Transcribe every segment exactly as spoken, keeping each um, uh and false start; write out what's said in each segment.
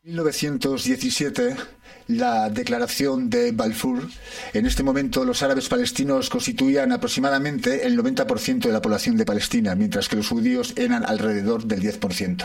En mil novecientos diecisiete, la declaración de Balfour. En este momento los árabes palestinos constituían aproximadamente el noventa por ciento de la población de Palestina, mientras que los judíos eran alrededor del diez por ciento.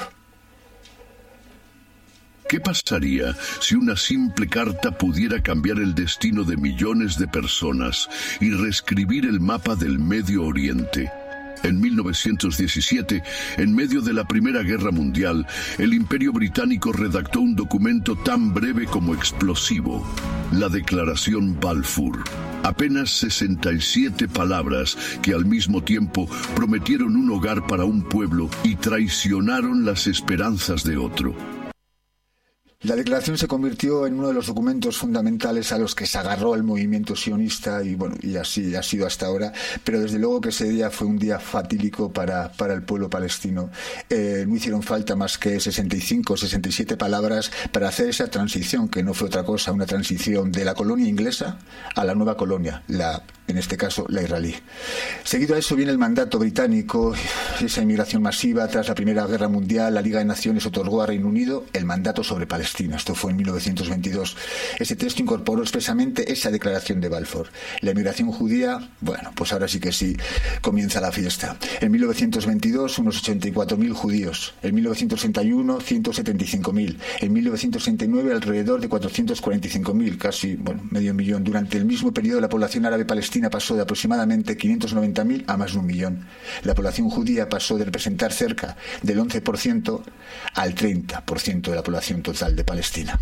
¿Qué pasaría si una simple carta pudiera cambiar el destino de millones de personas y reescribir el mapa del Medio Oriente? En mil novecientos diecisiete, en medio de la Primera Guerra Mundial, el Imperio Británico redactó un documento tan breve como explosivo, la Declaración Balfour. Apenas sesenta y siete palabras que al mismo tiempo prometieron un hogar para un pueblo y traicionaron las esperanzas de otro. La declaración se convirtió en uno de los documentos fundamentales a los que se agarró el movimiento sionista y bueno, y así ha sido hasta ahora, pero desde luego que ese día fue un día fatídico para, para el pueblo palestino. Eh, no hicieron falta más que sesenta y cinco, sesenta y siete palabras para hacer esa transición, que no fue otra cosa, una transición de la colonia inglesa a la nueva colonia, la, en este caso la israelí. Seguido a eso viene el mandato británico, esa inmigración masiva tras la Primera Guerra Mundial. La Liga de Naciones otorgó a Reino Unido el mandato sobre Palestina. Esto fue en mil novecientos veintidós. Ese texto incorporó expresamente esa declaración de Balfour. La inmigración judía, bueno, pues ahora sí que sí, comienza la fiesta. En mil novecientos veintidós, unos ochenta y cuatro mil judíos. En mil novecientos sesenta y uno, ciento setenta y cinco mil. En mil novecientos sesenta y nueve, alrededor de cuatrocientos cuarenta y cinco mil, casi, bueno, medio millón. Durante el mismo periodo, la población árabe palestina pasó de aproximadamente quinientos noventa mil a más de un millón. La población judía pasó de representar cerca del once por ciento al treinta por ciento de la población total de Palestina.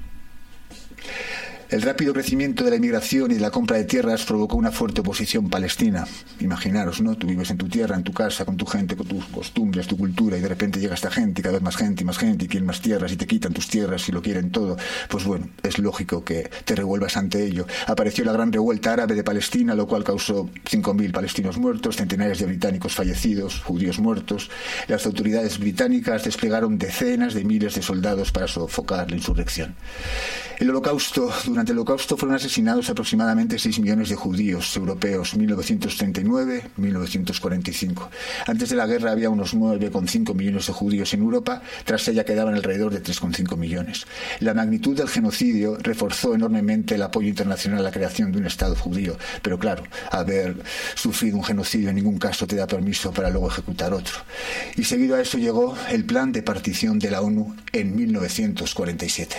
El rápido crecimiento de la inmigración y de la compra de tierras provocó una fuerte oposición palestina. Imaginaros, ¿no? Tú vives en tu tierra, en tu casa, con tu gente, con tus costumbres, tu cultura, y de repente llega esta gente, y cada vez más gente y más gente, y quieren más tierras, y te quitan tus tierras y lo quieren todo. Pues bueno, es lógico que te revuelvas ante ello. Apareció la gran revuelta árabe de Palestina, lo cual causó cinco mil palestinos muertos, centenares de británicos fallecidos, judíos muertos. Las autoridades británicas desplegaron decenas de miles de soldados para sofocar la insurrección. El holocausto, durante el holocausto fueron asesinados aproximadamente seis millones de judíos europeos, mil novecientos treinta y nueve a mil novecientos cuarenta y cinco. Antes de la guerra había unos nueve coma cinco millones de judíos en Europa, tras ella quedaban alrededor de tres coma cinco millones. La magnitud del genocidio reforzó enormemente el apoyo internacional a la creación de un Estado judío, pero claro, haber sufrido un genocidio en ningún caso te da permiso para luego ejecutar otro. Y seguido a eso llegó el Plan de Partición de la ONU en mil novecientos cuarenta y siete.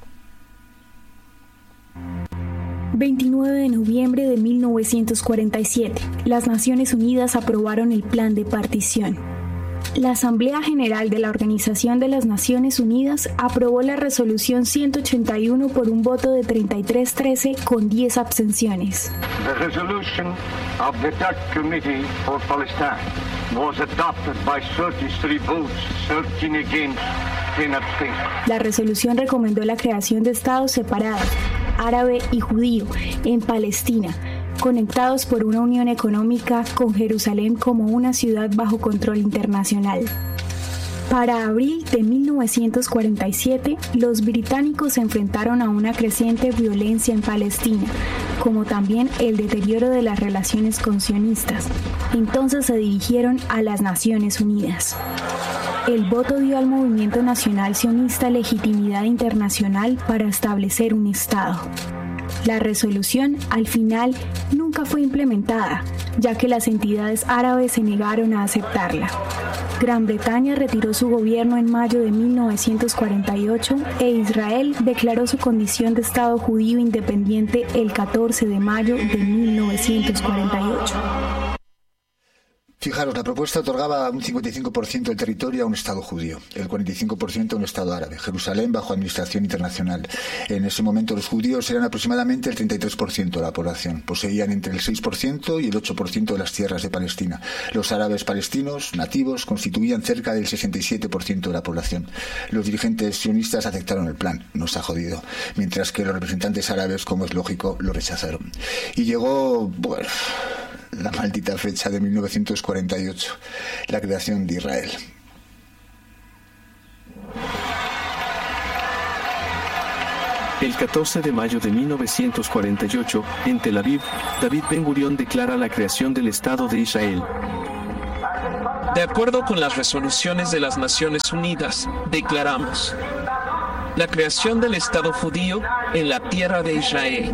veintinueve de noviembre de mil novecientos cuarenta y siete, las Naciones Unidas aprobaron el Plan de Partición. La Asamblea General de la Organización de las Naciones Unidas aprobó la resolución ciento ochenta y uno por un voto de treinta y tres a trece con diez abstenciones. The resolution of the Third Committee for Palestine was adopted by thirty-three votes, thirteen against, ten abstentions. La resolución recomendó la creación de estados separados, árabe y judío, en Palestina, conectados por una unión económica con Jerusalén como una ciudad bajo control internacional. Para abril de mil novecientos cuarenta y siete, los británicos se enfrentaron a una creciente violencia en Palestina, como también el deterioro de las relaciones con sionistas. Entonces se dirigieron a las Naciones Unidas. El voto dio al movimiento nacional sionista legitimidad internacional para establecer un Estado. La resolución, al final, nunca fue implementada, ya que las entidades árabes se negaron a aceptarla. Gran Bretaña retiró su gobierno en mayo de mil novecientos cuarenta y ocho e Israel declaró su condición de Estado judío independiente el catorce de mayo de mil novecientos cuarenta y ocho. Fijaros, la propuesta otorgaba un cincuenta y cinco por ciento del territorio a un Estado judío, el cuarenta y cinco por ciento a un Estado árabe, Jerusalén bajo administración internacional. En ese momento los judíos eran aproximadamente el treinta y tres por ciento de la población, poseían entre el seis por ciento y el ocho por ciento de las tierras de Palestina. Los árabes palestinos nativos constituían cerca del sesenta y siete por ciento de la población. Los dirigentes sionistas aceptaron el plan, nos ha jodido, mientras que los representantes árabes, como es lógico, lo rechazaron. Y llegó, bueno, la maldita fecha de mil novecientos cuarenta y ocho, la creación de Israel. El catorce de mayo de mil novecientos cuarenta y ocho, en Tel Aviv, David Ben-Gurión declara la creación del Estado de Israel. De acuerdo con las resoluciones de las Naciones Unidas, declaramos: la creación del Estado judío en la tierra de Israel.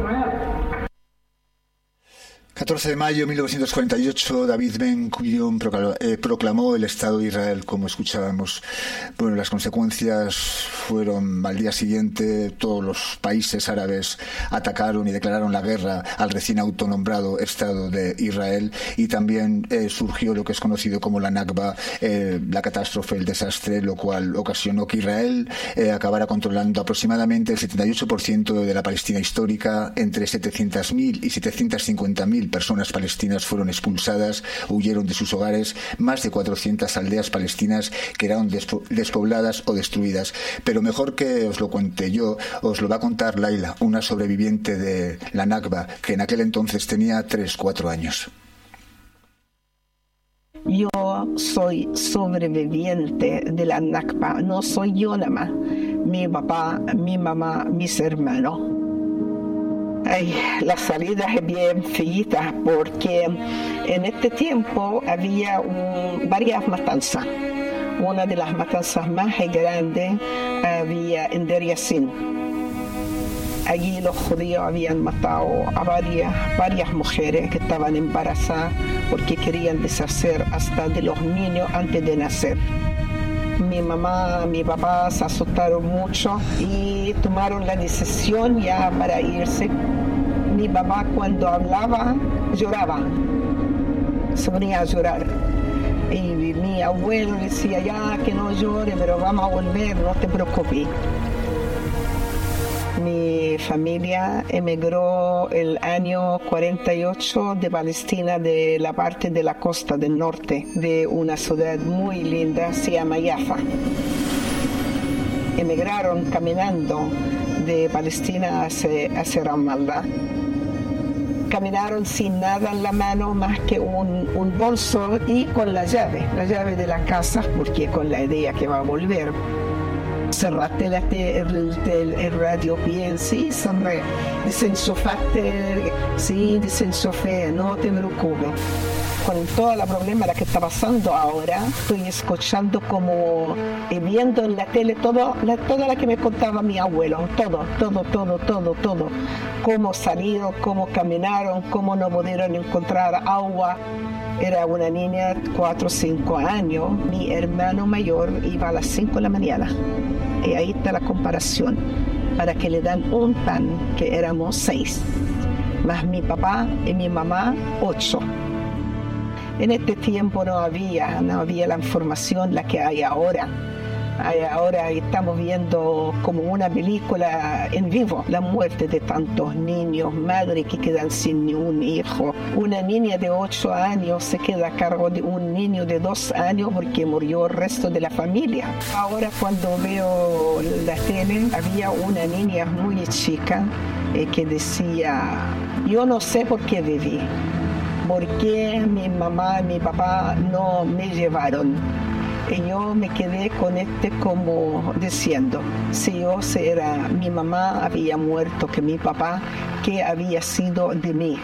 catorce de mayo de mil novecientos cuarenta y ocho, David Ben Gurion proclamó el Estado de Israel, como escuchábamos. Bueno, las consecuencias fueron, al día siguiente, todos los países árabes atacaron y declararon la guerra al recién autonombrado Estado de Israel, y también eh, surgió lo que es conocido como la Nakba, eh, la catástrofe, el desastre, lo cual ocasionó que Israel eh, acabara controlando aproximadamente el setenta y ocho por ciento de la Palestina histórica. Entre setecientas mil y setecientas cincuenta mil personas palestinas fueron expulsadas, huyeron de sus hogares, más de cuatrocientas aldeas palestinas quedaron despobladas o destruidas. Pero mejor que os lo cuente yo, os lo va a contar Laila, una sobreviviente de la Nakba, que en aquel entonces tenía tres, cuatro años. Yo soy sobreviviente de la Nakba, no soy yo nada más, mi papá, mi mamá, mis hermanos. Ay, la salida es bien feita porque en este tiempo había un, varias matanzas. Una de las matanzas más grandes había en Der Yassin. Allí los judíos habían matado a varias, varias mujeres que estaban embarazadas porque querían deshacer hasta de los niños antes de nacer. Mi mamá, mi papá se asustaron mucho y tomaron la decisión ya para irse. Mi papá cuando hablaba lloraba, se ponía a llorar. Y mi abuelo decía, ya que no llore, pero vamos a volver, no te preocupes. Mi familia emigró el año cuarenta y ocho de Palestina, de la parte de la costa del norte, de una ciudad muy linda, se llama Jaffa. Emigraron caminando de Palestina hacia, hacia Ramallah. Caminaron sin nada en la mano más que un, un bolso y con la llave, la llave de la casa, porque con la idea que va a volver. Cerraste la, el, el, el radio bien, sí, sonre, desenchufaste, sí, desenchufé, no te preocupes. Con todo el problema que está pasando ahora, estoy escuchando como y viendo en la tele todo, la, toda la que me contaba mi abuelo, todo, todo, todo, todo, todo. Cómo salieron, cómo caminaron, cómo no pudieron encontrar agua. Era una niña, cuatro o cinco años. Mi hermano mayor iba a las cinco de la mañana. Y ahí está la comparación. Para que le dan un pan, que éramos seis. Más mi papá y mi mamá, ocho. En este tiempo no había, no había la información la que hay ahora. Ahora estamos viendo como una película en vivo la muerte de tantos niños, madres que quedan sin ni un hijo. Una niña de ocho años se queda a cargo de un niño de dos años porque murió el resto de la familia. Ahora cuando veo la tele, había una niña muy chica eh, que decía, yo no sé por qué viví, por qué mi mamá y mi papá no me llevaron. Y yo me quedé con este como diciendo, si yo era mi mamá había muerto, que mi papá, ¿qué había sido de mí?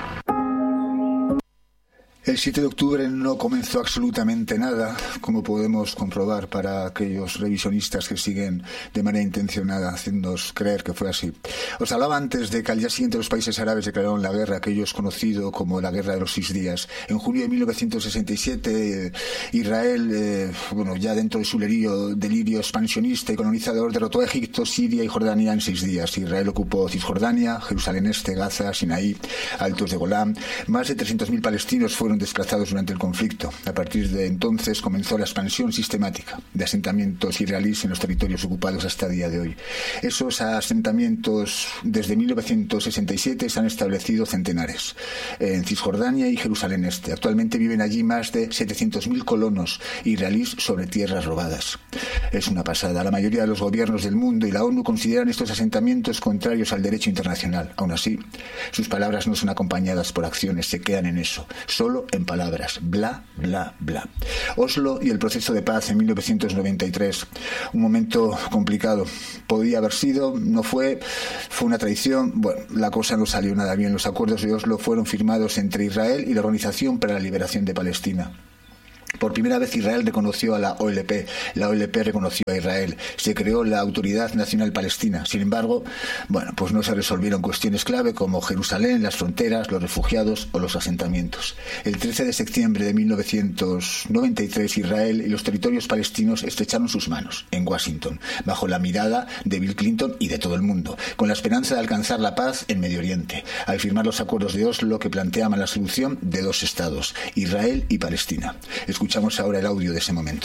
El siete de octubre no comenzó absolutamente nada, como podemos comprobar para aquellos revisionistas que siguen de manera intencionada haciéndonos creer que fue así. Os hablaba antes de que al día siguiente los países árabes declararon la guerra, aquello es conocido como la Guerra de los Seis Días. En junio de mil novecientos sesenta y siete, eh, Israel, eh, bueno, ya dentro de su delirio, delirio expansionista y colonizador, derrotó a Egipto, Siria y Jordania en seis días. Israel ocupó Cisjordania, Jerusalén Este, Gaza, Sinaí, Altos de Golán. Más de trescientos mil palestinos fueron desplazados durante el conflicto. A partir de entonces comenzó la expansión sistemática de asentamientos israelíes en los territorios ocupados hasta el día de hoy. Esos asentamientos desde mil novecientos sesenta y siete se han establecido centenares en Cisjordania y Jerusalén Este. Actualmente viven allí más de setecientos mil colonos israelíes sobre tierras robadas. Es una pasada. La mayoría de los gobiernos del mundo y la ONU consideran estos asentamientos contrarios al derecho internacional. Aún así, sus palabras no son acompañadas por acciones, se quedan en eso, solo en palabras, bla, bla, bla. Oslo y el proceso de paz en mil novecientos noventa y tres, un momento complicado. Podía haber sido, no fue, fue una traición. Bueno, la cosa no salió nada bien. Los acuerdos de Oslo fueron firmados entre Israel y la Organización para la Liberación de Palestina. Por primera vez Israel reconoció a la O L P, la O L P reconoció a Israel, se creó la Autoridad Nacional Palestina. Sin embargo, bueno, pues no se resolvieron cuestiones clave como Jerusalén, las fronteras, los refugiados o los asentamientos. El trece de septiembre de mil novecientos noventa y tres, Israel y los territorios palestinos estrecharon sus manos en Washington, bajo la mirada de Bill Clinton y de todo el mundo, con la esperanza de alcanzar la paz en Medio Oriente, al firmar los acuerdos de Oslo que planteaban la solución de dos estados, Israel y Palestina. Escuchamos ahora el audio de ese momento.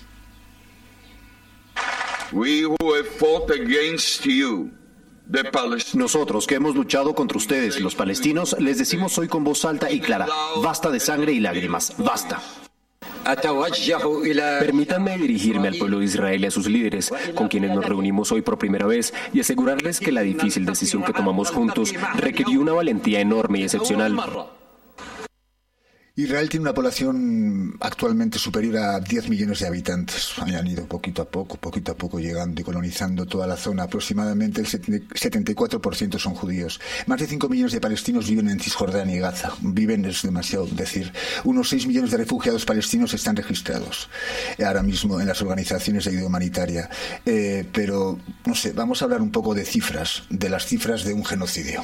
We who have fought against you, the Palestinians. Nosotros que hemos luchado contra ustedes, los palestinos, les decimos hoy con voz alta y clara: basta de sangre y lágrimas, basta. Permítanme dirigirme al pueblo de Israel y a sus líderes, con quienes nos reunimos hoy por primera vez, y asegurarles que la difícil decisión que tomamos juntos requirió una valentía enorme y excepcional. Israel tiene una población actualmente superior a diez millones de habitantes. Han ido poquito a poco, poquito a poco llegando y colonizando toda la zona. Aproximadamente el setenta y cuatro por ciento son judíos. Más de cinco millones de palestinos viven en Cisjordania y Gaza. Viven es demasiado decir. Unos seis millones de refugiados palestinos están registrados ahora mismo en las organizaciones de ayuda humanitaria. Eh, pero, no sé, vamos a hablar un poco de cifras, de las cifras de un genocidio.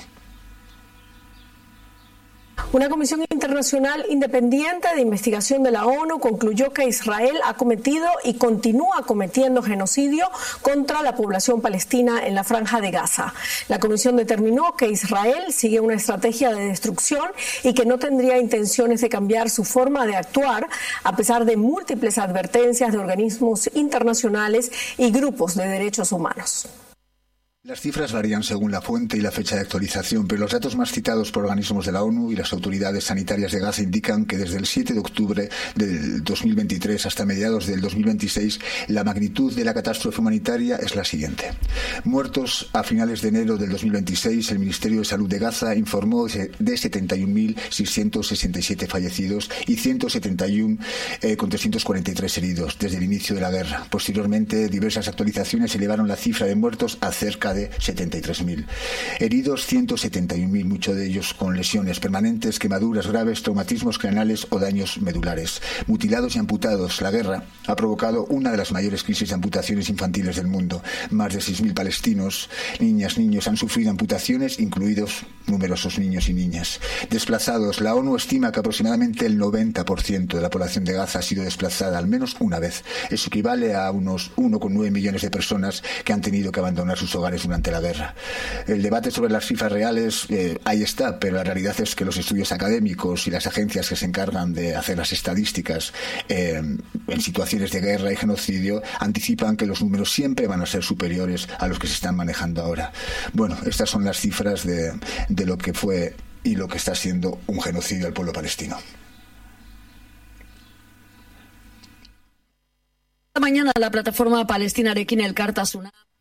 Una comisión internacional independiente de investigación de la ONU concluyó que Israel ha cometido y continúa cometiendo genocidio contra la población palestina en la Franja de Gaza. La comisión determinó que Israel sigue una estrategia de destrucción y que no tendría intenciones de cambiar su forma de actuar, a pesar de múltiples advertencias de organismos internacionales y grupos de derechos humanos. Las cifras varían según la fuente y la fecha de actualización, pero los datos más citados por organismos de la ONU y las autoridades sanitarias de Gaza indican que desde el siete de octubre del dos mil veintitrés hasta mediados del dos mil veintiséis, la magnitud de la catástrofe humanitaria es la siguiente. Muertos a finales de enero del dos mil veintiséis, el Ministerio de Salud de Gaza informó de setenta y un mil seiscientos sesenta y siete fallecidos y ciento setenta y uno eh, con trescientos cuarenta y tres heridos desde el inicio de la guerra. Posteriormente, diversas actualizaciones elevaron la cifra de muertos a cerca de setenta y tres mil. Heridos ciento setenta y un mil, muchos de ellos con lesiones permanentes, quemaduras graves, traumatismos craneales o daños medulares. Mutilados y amputados. La guerra ha provocado una de las mayores crisis de amputaciones infantiles del mundo. Más de seis mil palestinos, niñas, niños, han sufrido amputaciones, incluidos numerosos niños y niñas. Desplazados. La ONU estima que aproximadamente el noventa por ciento de la población de Gaza ha sido desplazada al menos una vez. Eso equivale a unos uno coma nueve millones de personas que han tenido que abandonar sus hogares durante la guerra. El debate sobre las cifras reales, eh, ahí está, pero la realidad es que los estudios académicos y las agencias que se encargan de hacer las estadísticas eh, en situaciones de guerra y genocidio anticipan que los números siempre van a ser superiores a los que se están manejando ahora. Bueno, estas son las cifras de, de lo que fue y lo que está siendo un genocidio al pueblo palestino. Esta mañana la plataforma palestina Arequín el Carta Sunam